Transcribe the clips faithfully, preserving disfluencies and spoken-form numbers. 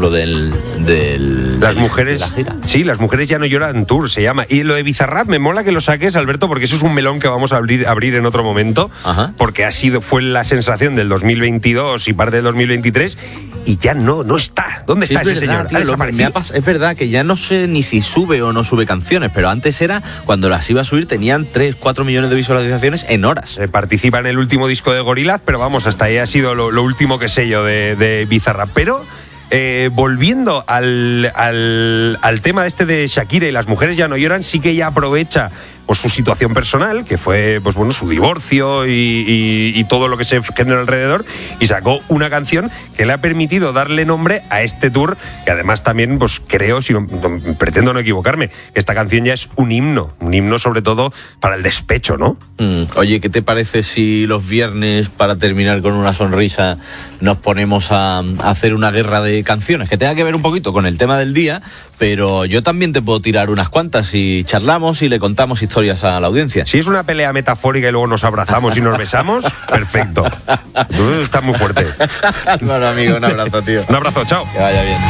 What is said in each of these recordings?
título del... del las del, mujeres, de la gira. Sí, Las mujeres ya no lloran tour, se llama. Y lo de Bizarrap me mola que lo saques, Alberto, porque eso es un melón que vamos a abrir, abrir en otro momento. Ajá. Porque ha sido, fue la sensación del dos mil veintidós y parte del dos mil veintitrés y ya no, no está. ¿Dónde Sí, está es ese verdad, señor? tío, Ha lo- desaparecido. me ha pas- es verdad que ya no sé ni si sube o no sube canciones, pero antes era cuando las iba a subir tenían tres, cuatro millones de visualizaciones en horas. Eh, Participa en el último disco de Gorillaz, pero vamos, hasta ahí ha sido lo, lo último que sé yo de, de Bizarrap. Pero eh, volviendo al, al, al tema este de Shakira y Las mujeres ya no lloran, sí que ella aprovecha pues su situación personal, que fue pues bueno su divorcio y, y, y todo lo que se generó alrededor, y sacó una canción que le ha permitido darle nombre a este tour, que además también pues creo, si no, no, pretendo no equivocarme, que esta canción ya es un himno, un himno sobre todo para el despecho, ¿no? Mm, oye, ¿qué te parece si los viernes, para terminar con una sonrisa, nos ponemos a, a hacer una guerra de canciones que tenga que ver un poquito con el tema del día, pero yo también te puedo tirar unas cuantas y charlamos y le contamos historias a la audiencia? Si es una pelea metafórica y luego nos abrazamos y nos besamos, perfecto. Tú estás muy fuerte. Bueno, amigo, un abrazo, tío. Un abrazo, chao. Que vaya bien.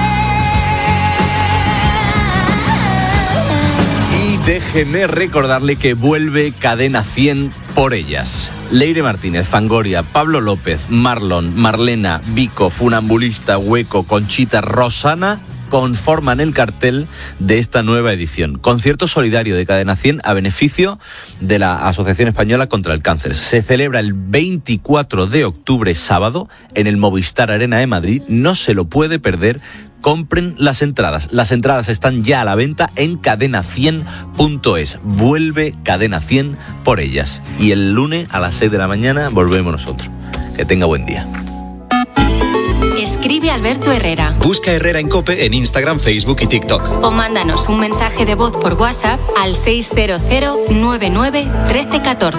Y déjeme recordarle que vuelve Cadena cien por ellas. Leire Martínez, Fangoria, Pablo López, Marlon, Marlena, Vico, Funambulista, Hueco, Conchita, Rosana conforman el cartel de esta nueva edición. Concierto solidario de Cadena cien a beneficio de la Asociación Española contra el Cáncer. Se celebra el veinticuatro de octubre, sábado, en el Movistar Arena de Madrid. No se lo puede perder. Compren las entradas. Las entradas están ya a la venta en cadena cien punto es. Vuelve Cadena cien por ellas. Y el lunes a las seis de la mañana volvemos nosotros. Que tenga buen día. Escribe Alberto Herrera. Busca Herrera en COPE en Instagram, Facebook y TikTok. O mándanos un mensaje de voz por WhatsApp al seis cero cero nueve nueve uno tres uno cuatro.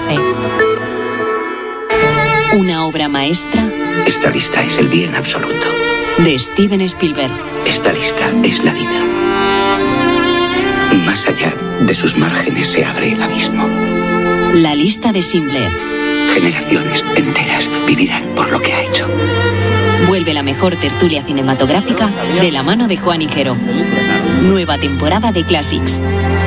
Una obra maestra Esta lista es el bien absoluto. de Steven Spielberg. Esta lista es la vida. Más allá de sus márgenes se abre el abismo. La lista de Schindler. Generaciones enteras vivirán por lo que ha hecho. Vuelve la mejor tertulia cinematográfica de la mano de Juan Higuero. Nueva temporada de Classics.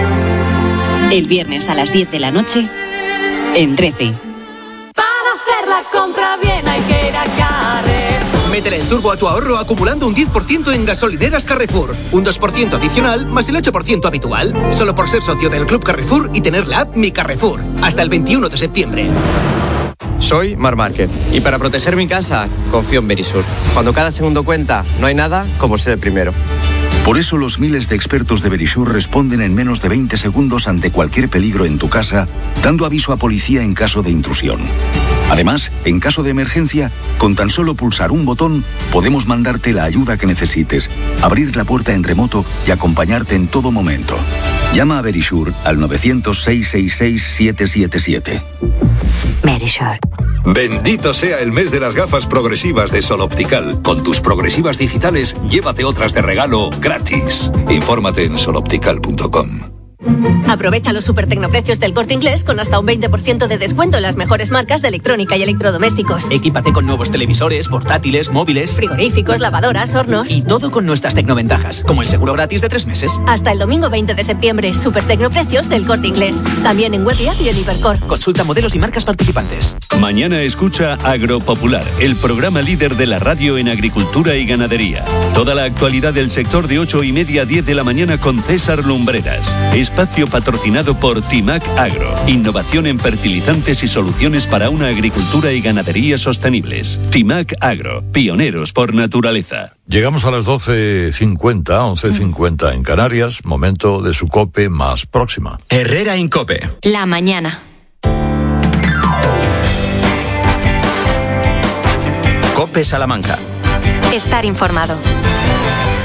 El viernes a las diez de la noche en trece. Para hacer la compra bien hay que ir a Carrefour. Métele el turbo a tu ahorro acumulando un diez por ciento en gasolineras Carrefour. Un dos por ciento adicional más el ocho por ciento habitual. Solo por ser socio del Club Carrefour y tener la app Mi Carrefour. Hasta el veintiuno de septiembre. Soy Mar Márquez y para proteger mi casa confío en Verisur. Cuando cada segundo cuenta, no hay nada como ser el primero. Por eso los miles de expertos de Verisur responden en menos de veinte segundos ante cualquier peligro en tu casa, dando aviso a policía en caso de intrusión. Además, en caso de emergencia, con tan solo pulsar un botón, podemos mandarte la ayuda que necesites, abrir la puerta en remoto y acompañarte en todo momento. Llama a Verisur al nueve cero cero, seis seis seis, siete siete siete. Verisur. Bendito sea el mes de las gafas progresivas de Sol Optical. Con tus progresivas digitales, llévate otras de regalo gratis. Infórmate en sol optical punto com. Aprovecha los super tecnoprecios del Corte Inglés con hasta un veinte por ciento de descuento en las mejores marcas de electrónica y electrodomésticos. Equípate con nuevos televisores, portátiles, móviles, frigoríficos, lavadoras, hornos. Y todo con nuestras tecnoventajas, como el seguro gratis de tres meses. Hasta el domingo veinte de septiembre, super tecnoprecios del Corte Inglés. También en web y app y en Hipercor. Consulta modelos y marcas participantes. Mañana escucha Agropopular, el programa líder de la radio en agricultura y ganadería. Toda la actualidad del sector de ocho y media a diez de la mañana con César Lumbreras. Espacio patrocinado por Timac Agro. Innovación en fertilizantes y soluciones para una agricultura y ganadería sostenibles. Timac Agro, pioneros por naturaleza. Llegamos a las doce cincuenta, once cincuenta en Canarias, momento de su COPE más próxima. Herrera en COPE. La mañana. COPE Salamanca. Estar informado.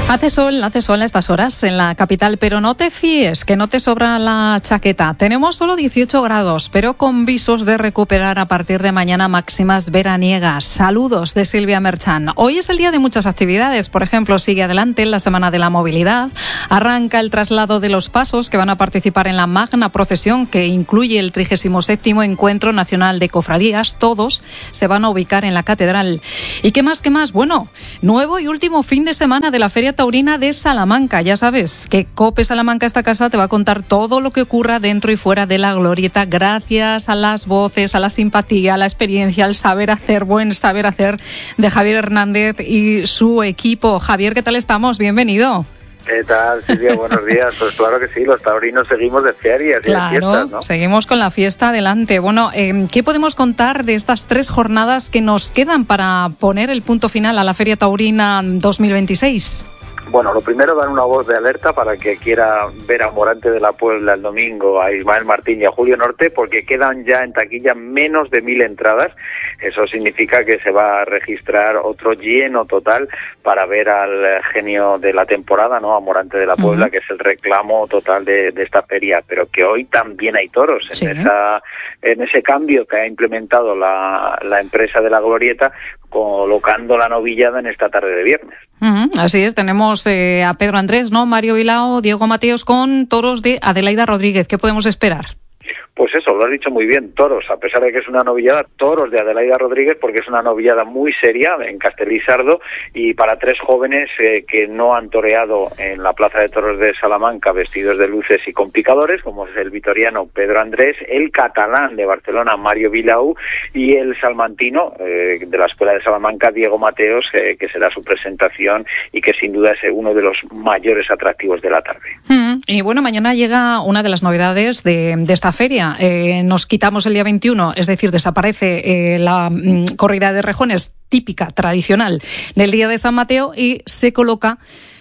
Hace sol, hace sol a estas horas en la capital, pero no te fíes, que no te sobra la chaqueta. Tenemos solo dieciocho grados, pero con visos de recuperar a partir de mañana máximas veraniegas. Saludos de Silvia Merchan. Hoy es el día de muchas actividades. Por ejemplo, sigue adelante la Semana de la Movilidad. Arranca el traslado de los pasos que van a participar en la magna procesión que incluye el trigésimo séptimo Encuentro Nacional de Cofradías. Todos se van a ubicar en la catedral. ¿Y qué más, qué más? Bueno, nuevo y último fin de semana de la Feria Taurina de Salamanca. Ya sabes que COPE Salamanca, esta casa, te va a contar todo lo que ocurra dentro y fuera de la glorieta, gracias a las voces, a la simpatía, a la experiencia, al saber hacer, buen saber hacer de Javier Hernández y su equipo. Javier, ¿qué tal estamos? Bienvenido. ¿Qué tal, Silvia? Buenos días. Pues claro que sí, los taurinos seguimos de ferias y claro, de fiestas, ¿no? Seguimos con la fiesta adelante. Bueno, eh, ¿qué podemos contar de estas tres jornadas que nos quedan para poner el punto final a la Feria Taurina dos mil veintiséis? Bueno, lo primero, dar una voz de alerta para que quiera ver a Morante de la Puebla el domingo, a Ismael Martín y a Julio Norte, porque quedan ya en taquilla menos de mil entradas. Eso significa que se va a registrar otro lleno total para ver al genio de la temporada, ¿no? A Morante de la Puebla, uh-huh. que es el reclamo total de, de esta feria, pero que hoy también hay toros. Sí. En esa, en ese cambio que ha implementado la, la empresa de la Glorieta, colocando la novillada en esta tarde de viernes. Uh-huh, así es, tenemos eh, a Pedro Andrés, ¿no? Mario Bilao, Diego Mateos con toros de Adelaida Rodríguez. ¿Qué podemos esperar? Pues eso, lo has dicho muy bien, toros, a pesar de que es una novillada, toros de Adelaida Rodríguez, porque es una novillada muy seria en Castellizardo y para tres jóvenes eh, que no han toreado en la Plaza de Toros de Salamanca vestidos de luces y con picadores, como es el vitoriano Pedro Andrés, el catalán de Barcelona Mario Bilao y el salmantino eh, de la Escuela de Salamanca Diego Mateos, eh, que será su presentación y que sin duda es uno de los mayores atractivos de la tarde. Mm, y bueno, mañana llega una de las novedades de, de esta feria. Eh, nos quitamos el día veintiuno, es decir, desaparece eh, la mm, corrida de rejones típica, tradicional del día de San Mateo y se coloca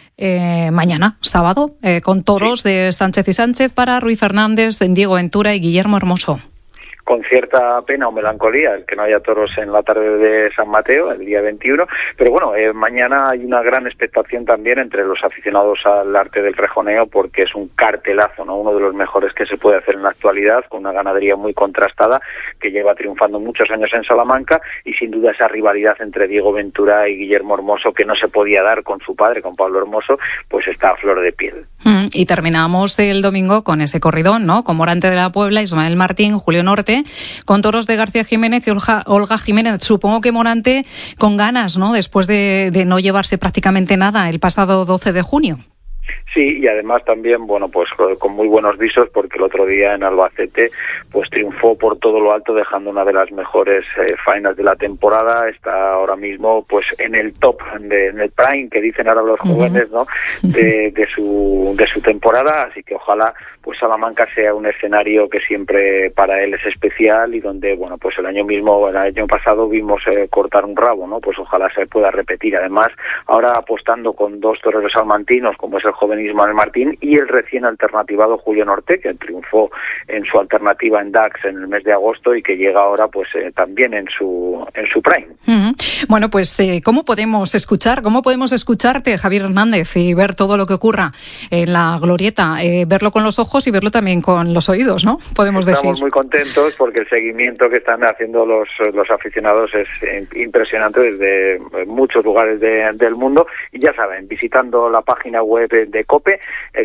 eh, mañana, sábado, eh, con toros sí. de Sánchez y Sánchez para Ruiz Fernández, Diego Ventura y Guillermo Hermoso. Con cierta pena o melancolía el que no haya toros en la tarde de San Mateo, el día veintiuno, pero bueno, eh, mañana hay una gran expectación también entre los aficionados al arte del rejoneo, porque es un cartelazo, ¿no? Uno de los mejores que se puede hacer en la actualidad, con una ganadería muy contrastada, que lleva triunfando muchos años en Salamanca, y sin duda esa rivalidad entre Diego Ventura y Guillermo Hermoso, que no se podía dar con su padre, con Pablo Hermoso, pues está a flor de piel. Mm, y terminamos el domingo con ese corridón, ¿no? Con Morante de la Puebla, Ismael Martín, Julio Norte, con toros de García Jiménez y Olga, Olga Jiménez. Supongo que Morante con ganas, ¿no? Después de, de no llevarse prácticamente nada el pasado doce de junio. Sí, y además también, bueno, pues con muy buenos visos, porque el otro día en Albacete pues triunfó por todo lo alto, dejando una de las mejores eh, faenas de la temporada. Está ahora mismo pues en el top, de, en el prime, que dicen ahora los jóvenes, ¿no? De, de su de su temporada, así que ojalá pues Salamanca sea un escenario que siempre para él es especial y donde, bueno, pues el año mismo, el año pasado vimos eh, cortar un rabo, ¿no? Pues ojalá se pueda repetir. Además, ahora apostando con dos toreros salmantinos, como es el joven Ismael Martín y el recién alternativado Julio Norte, que triunfó en su alternativa en Dax en el mes de agosto y que llega ahora pues eh, también en su en su prime. Uh-huh. Bueno, pues eh, ¿cómo podemos escuchar? ¿Cómo podemos escucharte, Javier Hernández, y ver todo lo que ocurra en la glorieta? Eh, verlo con los ojos y verlo también con los oídos, ¿no? Podemos decir. Estamos muy contentos porque el seguimiento que están haciendo los, los aficionados es impresionante desde muchos lugares de, del mundo, y ya saben, visitando la página web de COPE,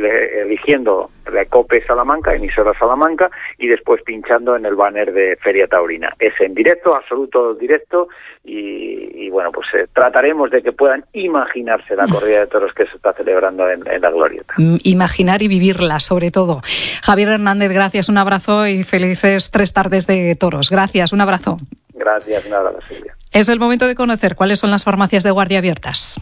eligiendo la COPE Salamanca, emisora Salamanca, y después pinchando en el banner de Feria Taurina. Es en directo, absoluto directo, y, y bueno, pues eh, trataremos de que puedan imaginarse la corrida de toros que se está celebrando en, en la glorieta. Imaginar y vivirla, sobre todo. Javier Hernández, gracias, un abrazo y felices tres tardes de toros. Gracias, un abrazo. Gracias, un abrazo, Silvia. Es el momento de conocer cuáles son las farmacias de guardia abiertas.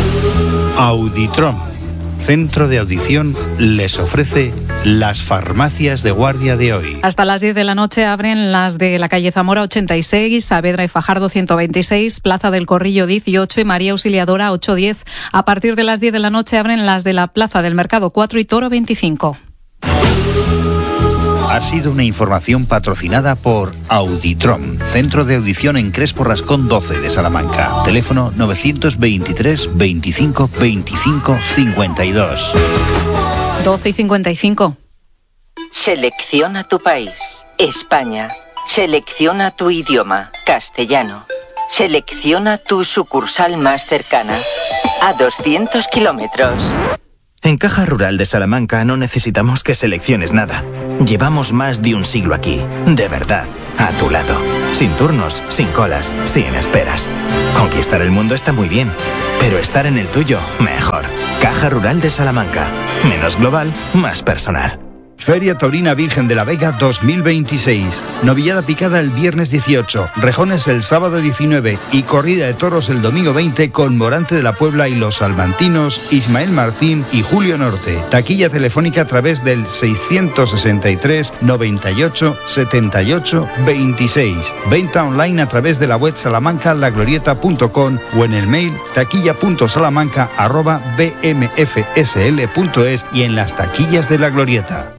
Auditrom, centro de audición, les ofrece las farmacias de guardia de hoy. Hasta las diez de la noche abren las de la calle Zamora ochenta y seis, Saavedra y Fajardo ciento veintiséis, Plaza del Corrillo dieciocho y María Auxiliadora ochocientos diez. A partir de las diez de la noche abren las de la Plaza del Mercado cuatro y Toro veinticinco. Ha sido una información patrocinada por Auditrom, Centro de Audición en Crespo Rascón doce de Salamanca. Teléfono novecientos veintitrés veinticinco veinticinco cincuenta y dos. doce y cincuenta y cinco. Selecciona tu país, España. Selecciona tu idioma, castellano. Selecciona tu sucursal más cercana, a doscientos kilómetros. En Caja Rural de Salamanca no necesitamos que selecciones nada. Llevamos más de un siglo aquí, de verdad, a tu lado. Sin turnos, sin colas, sin esperas. Conquistar el mundo está muy bien, pero estar en el tuyo, mejor. Caja Rural de Salamanca. Menos global, más personal. Feria Taurina Virgen de la Vega dos mil veintiséis. Novillada picada el viernes dieciocho, Rejones el sábado diecinueve y corrida de toros el domingo veinte con Morante de la Puebla y los salmantinos Ismael Martín y Julio Norte. Taquilla telefónica a través del seiscientos sesenta y tres noventa y ocho setenta y ocho veintiséis. Venta online a través de la web salamanca la glorieta punto com o en el mail taquilla punto salamanca arroba b m f s l punto es y en las taquillas de la Glorieta.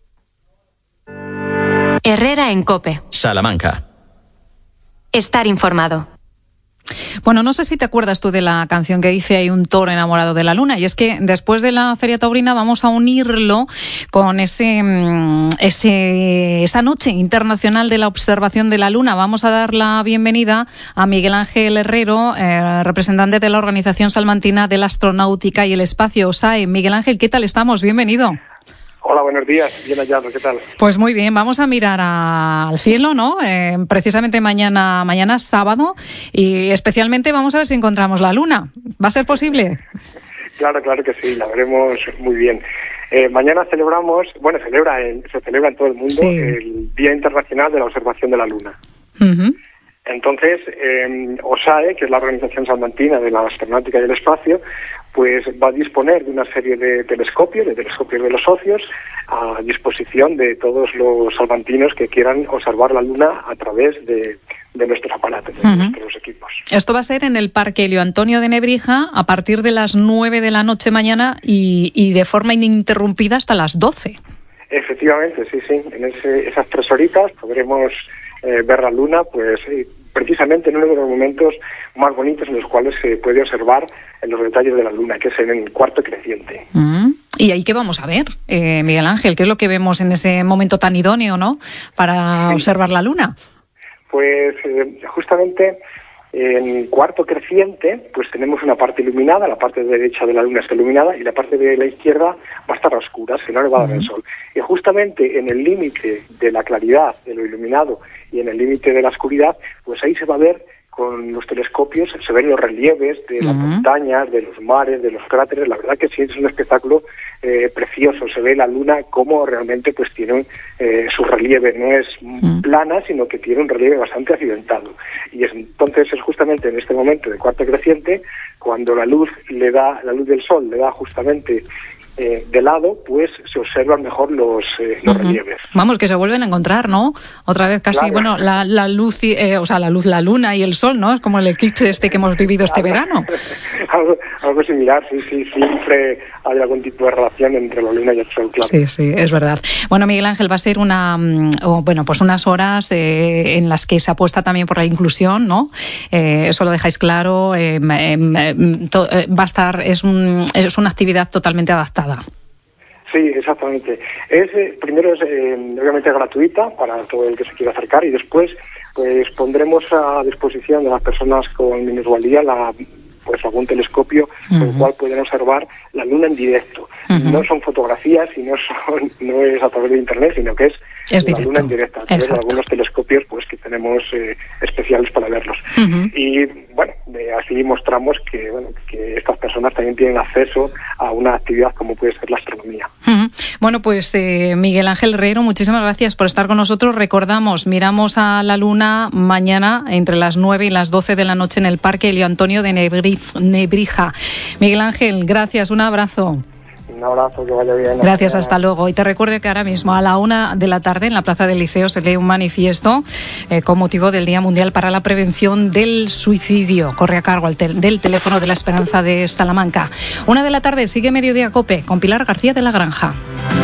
Herrera en COPE. Salamanca. Estar informado. Bueno, no sé si te acuerdas tú de la canción que dice Hay un toro enamorado de la luna, y es que después de la Feria Taurina vamos a unirlo con ese, ese esa Noche Internacional de la Observación de la Luna. Vamos a dar la bienvenida a Miguel Ángel Herrero, eh, representante de la Organización Salmantina de la Astronáutica y el Espacio, O S A E. Miguel Ángel, ¿qué tal estamos? Bienvenido. Hola, buenos días. Bien hallado, ¿qué tal? Pues muy bien, vamos a mirar a, al cielo, ¿no? Eh, precisamente mañana, mañana sábado, y especialmente vamos a ver si encontramos la luna. ¿Va a ser posible? Claro, claro que sí, la veremos muy bien. Eh, mañana celebramos, bueno, celebra en, se celebra en todo el mundo, sí, el Día Internacional de la Observación de la Luna. Uh-huh. Entonces, eh, O S A E, que es la Organización Salmantina de la Astronáutica y el Espacio, pues va a disponer de una serie de telescopios, de telescopios de los socios, a disposición de todos los salmantinos que quieran observar la Luna a través de, de nuestros aparatos, de uh-huh. nuestros equipos. Esto va a ser en el Parque Elio Antonio de Nebrija a partir de las nueve de la noche mañana y, y de forma ininterrumpida hasta las doce. Efectivamente, sí, sí. En ese, esas tres horitas podremos eh, ver la Luna, pues eh, precisamente en uno de los momentos más bonitos en los cuales se puede observar en los detalles de la Luna, que es en el cuarto creciente. Mm. ¿Y ahí qué vamos a ver, eh, Miguel Ángel? ¿Qué es lo que vemos en ese momento tan idóneo, ¿no?, para sí. observar la Luna? Pues eh, justamente en cuarto creciente pues tenemos una parte iluminada, la parte derecha de la Luna está iluminada y la parte de la izquierda va a estar a oscuras, que no le va a dar el sol. Y justamente en el límite de la claridad, de lo iluminado, y en el límite de la oscuridad, pues ahí se va a ver con los telescopios, se ven los relieves de las uh-huh. montañas, de los mares, de los cráteres. La verdad que sí es un espectáculo eh, precioso. Se ve la Luna como realmente pues tiene eh, su relieve, no es uh-huh. plana, sino que tiene un relieve bastante accidentado. Y es, entonces es justamente en este momento de cuarto creciente cuando la luz le da, la luz del sol le da justamente Eh, de lado, pues se observan mejor los, eh, los uh-huh. relieves. Vamos, que se vuelven a encontrar, ¿no? Otra vez casi, claro. bueno, la, la luz, eh, o sea, la luz, la luna y el sol, ¿no? Es como el eclipse este que hemos vivido este verano. algo, algo similar, sí, sí, siempre hay algún tipo de relación entre la luna y el sol, claro. Sí, sí, es verdad. Bueno, Miguel Ángel, va a ser una, oh, bueno, pues unas horas eh, en las que se apuesta también por la inclusión, ¿no? Eh, eso lo dejáis claro. Eh, eh, to, eh, va a estar, es, un, es una actividad totalmente adaptada. Sí, exactamente. Es, eh, primero es eh, obviamente gratuita para todo el que se quiera acercar y después pues pondremos a disposición de las personas con minusvalía la pues algún telescopio uh-huh. con el cual pueden observar la Luna en directo. Uh-huh. No son fotografías y no son no es a través de internet, sino que es, es la Luna en directo, a través de algunos telescopios pues que tenemos eh, especiales para verlos. Uh-huh. Y bueno, eh, así mostramos que bueno que estas personas también tienen acceso a una actividad como puede ser la astronomía. Uh-huh. Bueno, pues eh, Miguel Ángel Herrero, muchísimas gracias por estar con nosotros. Recordamos, miramos a la Luna mañana entre las nueve y las doce de la noche en el Parque Elio Antonio de Nebrija. Miguel Ángel, gracias, un abrazo. Un abrazo, que vaya bien. Gracias, hasta luego. Y te recuerdo que ahora mismo a la una de la tarde en la Plaza del Liceo se lee un manifiesto eh, con motivo del Día Mundial para la Prevención del Suicidio. Corre a cargo al tel- del teléfono de la Esperanza de Salamanca. Una de la tarde sigue Mediodía COPE con Pilar García de la Granja.